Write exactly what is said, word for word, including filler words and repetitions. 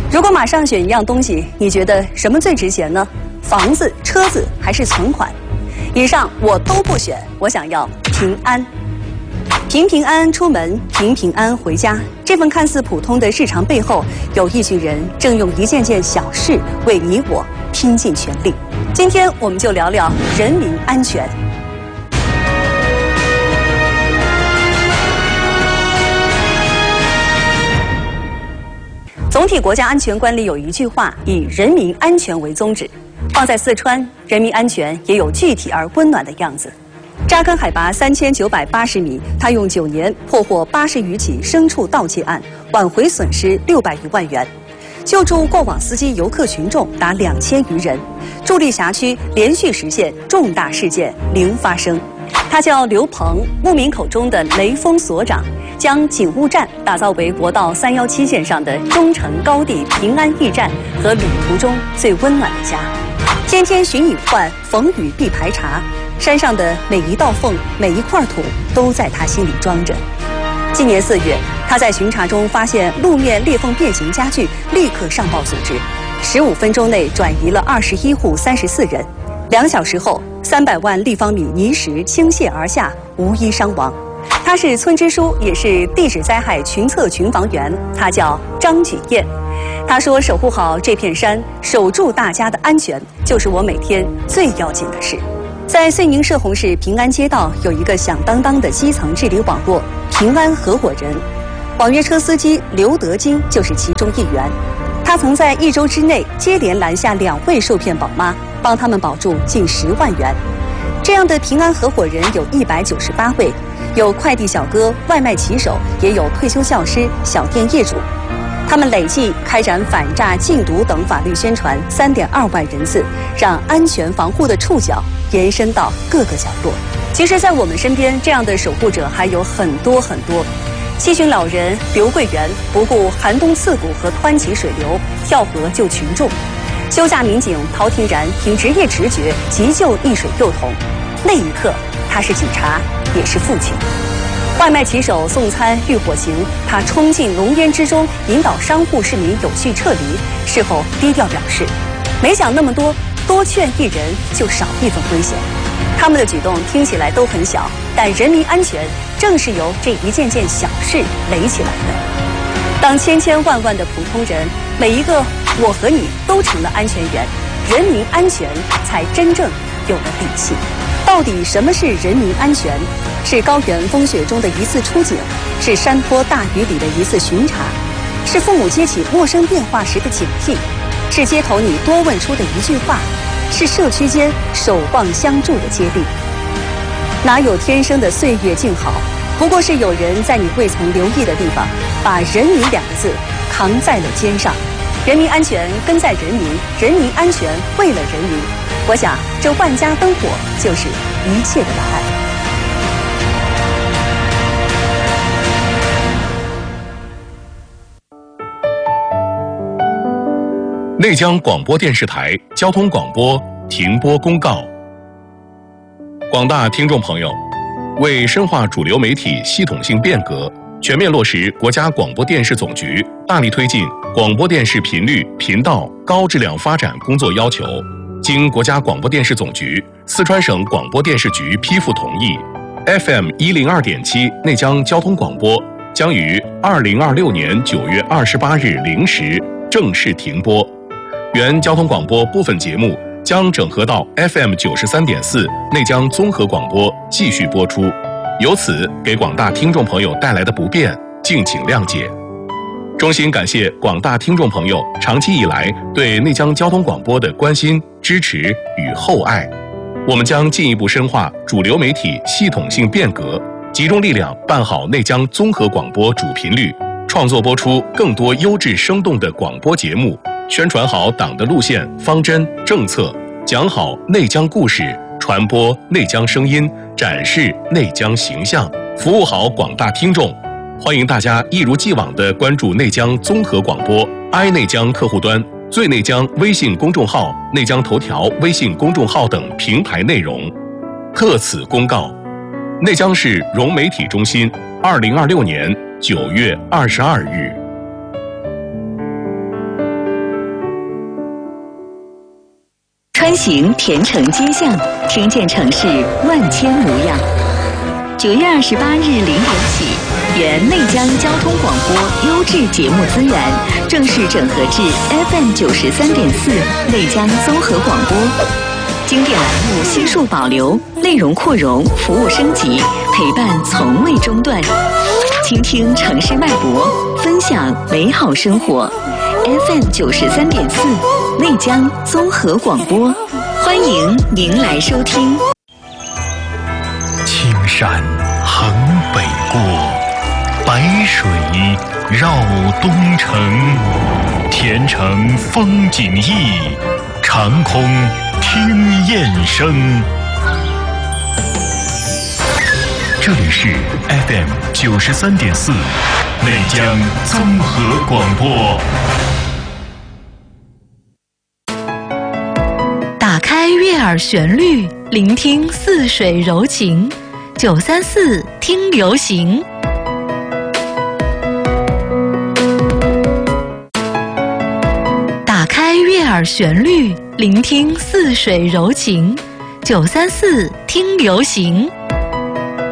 如果马上选一样东西，你觉得什么最值钱呢？房子、车子还是存款？以上我都不选，我想要平安。平平安安出门，平平安安回家。这份看似普通的日常背后，有一群人正用一件件小事为你我拼尽全力。今天我们就聊聊人民安全。总体国家安全观里有一句话，以人民安全为宗旨。放在四川，人民安全也有具体而温暖的样子。扎根海拔三千九百八十米，他用九年破获八十余起牲畜盗窃案，挽回损失六百余万元，救助过往司机游客群众达两千余人，助力辖区连续实现重大事件零发生。他叫刘鹏，牧民口中的雷锋所长，将警务站打造为国道三幺七线上的中程高地平安驿站和旅途中最温暖的家。天天寻隐患，逢雨必排查，山上的每一道缝、每一块土都在他心里装着。今年四月，他在巡查中发现路面裂缝变形加剧，立刻上报组织，十五分钟内转移了二十一户三十四人。两小时后，三百万立方米泥石倾泻而下，无一伤亡。他是村支书，也是地质灾害群测群防员，他叫张举燕。他说：“守护好这片山，守住大家的安全，就是我每天最要紧的事。”在遂宁社洪市平安街道有一个响当当的基层治理网络——平安合伙人，网约车司机刘德金就是其中一员。他曾在一周之内接连拦下两位受骗宝妈，帮他们保住近十万元。这样的平安合伙人有一百九十八位，有快递小哥、外卖骑手，也有退休教师、小店业主。他们累计开展反诈、禁毒等法律宣传三点二万人次，让安全防护的触角延伸到各个角落。其实，在我们身边，这样的守护者还有很多很多。七旬老人刘桂元不顾寒冬刺骨和湍急水流，跳河救群众；休假民警陶廷然凭职业直觉急救溺水幼童。那一刻，他是警察，也是父亲。外卖骑手送餐遇火情，他冲进浓烟之中，引导商户市民有序撤离。事后低调表示：“没想那么多，多劝一人就少一分危险。”他们的举动听起来都很小，但人民安全正是由这一件件小事垒起来的。当千千万万的普通人，每一个我和你都成了安全员，人民安全才真正有了底气。到底什么是人民安全？是高原风雪中的一次出警，是山坡大雨里的一次巡查，是父母接起陌生电话时的警惕，是街头你多问出的一句话，是社区间守望相助的接力。哪有天生的岁月静好？不过是有人在你未曾留意的地方，把人民两个字扛在了肩上。人民安全跟在人民，人民安全为了人民。我想，这万家灯火就是一切的答案。 内江广播电视台交通广播停播公告。广大听众朋友，为深化主流媒体系统性变革，全面落实国家广播电视总局大力推进广播电视频率、频道高质量发展工作要求，经国家广播电视总局、四川省广播电视局批复同意 ，F M 一零二点七内江交通广播将于二零二六年九月二十八日零时正式停播。原交通广播部分节目将整合到 F M 九十三点四内江综合广播继续播出，由此给广大听众朋友带来的不便，敬请谅解。衷心感谢广大听众朋友长期以来对内江交通广播的关心、支持与厚爱。我们将进一步深化主流媒体系统性变革，集中力量办好内江综合广播主频率，创作播出更多优质生动的广播节目，宣传好党的路线、方针、政策，讲好内江故事，传播内江声音，展示内江形象，服务好广大听众。欢迎大家一如既往地关注内江综合广播、i 内江客户端、最内江微信公众号、内江头条微信公众号等平台内容。特此公告：内江市融媒体中心，二零二六年九月二十二日。 穿行田城街巷，听见城市万千模样。九月二十八日零点起，原内江交通广播优质节目资源正式整合至 F M 九十三点四内江综合广播。经典栏目悉数保留，内容扩容，服务升级，陪伴从未中断。倾听城市脉搏，分享美好生活。F M 九十三点四内江综合广播，欢迎您来收听。 青山横北过，白水绕东城。田城风景异，长空听雁声。这里是 F M 九十三点四内江综合广播。 打开悦耳旋律，聆听似水柔情。九三四听流行。打开悦耳旋律，聆听似水柔情。九三四听流行。